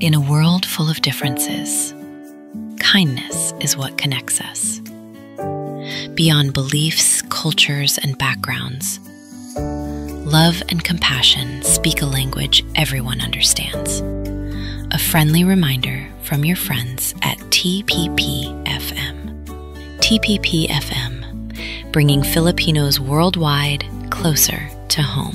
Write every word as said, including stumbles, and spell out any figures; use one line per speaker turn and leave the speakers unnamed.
In a world full of differences, kindness is what connects us. Beyond beliefs, cultures, and backgrounds, love and compassion speak a language everyone understands. A friendly reminder from your friends at T P P F M. T P P F M, bringing Filipinos worldwide closer to home.